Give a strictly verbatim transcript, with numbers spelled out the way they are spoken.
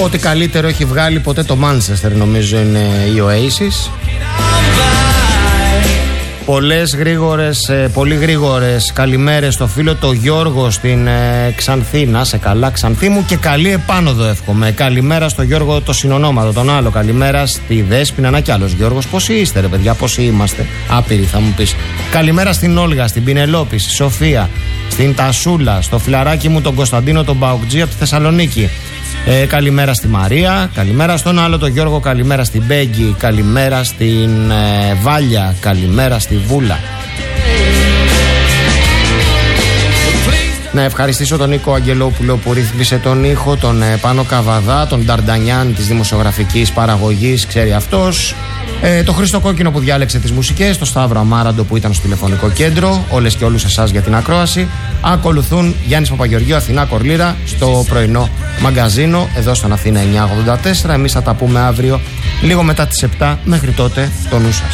Ό,τι καλύτερο έχει βγάλει ποτέ το Manchester, νομίζω, είναι η Oasis. Πολλές γρήγορες, πολύ γρήγορες καλημέρες στο φίλο το Γιώργο στην ε, Ξανθή. Να σε καλά, Ξανθή μου, και καλή επάνωδο εύχομαι. Καλημέρα στο Γιώργο το συνονόματο, τον άλλο. Καλημέρα στη Δέσποινα. Να κι άλλος Γιώργος. Πόσοι είστε, ρε παιδιά, πόσοι είμαστε? Άπειροι, θα μου πεις. Καλημέρα στην Όλγα, στην Πινελόπη, στη Σοφία, στην Τασούλα, στο φιλαράκι μου τον Κωνσταντίνο τον Μπαουκτζή από τη Θεσσαλονίκη. Ε, καλημέρα στη Μαρία, καλημέρα στον άλλο τον Γιώργο, καλημέρα στην Μπέγκη, καλημέρα στην ε, Βάλια, καλημέρα στη Βούλα. Να ευχαριστήσω τον Νίκο Αγγελόπουλο που ρύθμισε τον ήχο, τον ε, Πάνο Καβαδά, τον Νταρντανιάν της δημοσιογραφικής παραγωγής, ξέρει αυτός. Ε, το Χρήστο Κόκκινο που διάλεξε τις μουσικές, το Σταύρο Αμάραντο που ήταν στο τηλεφωνικό κέντρο, όλες και όλους εσάς για την ακρόαση. Ακολουθούν Γιάννης Παπαγεωργίου, Αθηνά Κορλίρα στο πρωινό μαγκαζίνο εδώ στον Αθήνα εννιακόσια ογδόντα τέσσερα. Εμείς θα τα πούμε αύριο λίγο μετά τις επτά. Μέχρι τότε το νου σας.